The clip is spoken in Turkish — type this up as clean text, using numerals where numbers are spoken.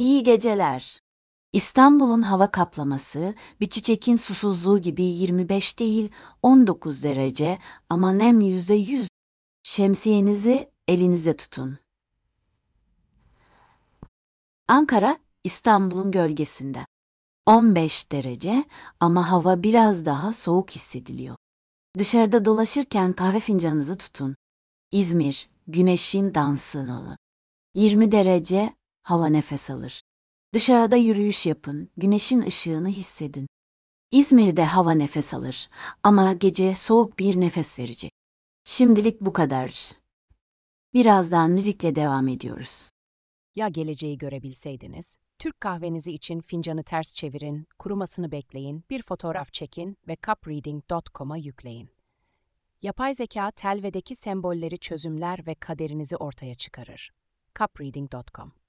İyi geceler. İstanbul'un hava kaplaması bir çiçekin susuzluğu gibi 25 değil 19 derece ama nem %100. Şemsiyenizi elinize tutun. Ankara, İstanbul'un gölgesinde. 15 derece ama hava biraz daha soğuk hissediliyor. Dışarıda dolaşırken kahve fincanınızı tutun. İzmir, güneşin dansını. 20 derece, hava nefes alır. Dışarıda yürüyüş yapın, güneşin ışığını hissedin. İzmir'de hava nefes alır ama gece soğuk bir nefes verecek. Şimdilik bu kadar. Birazdan müzikle devam ediyoruz. Ya geleceği görebilseydiniz? Türk kahvenizi için fincanı ters çevirin, kurumasını bekleyin, bir fotoğraf çekin ve cupreading.com'a yükleyin. Yapay zeka telvedeki sembolleri çözümler ve kaderinizi ortaya çıkarır. cupreading.com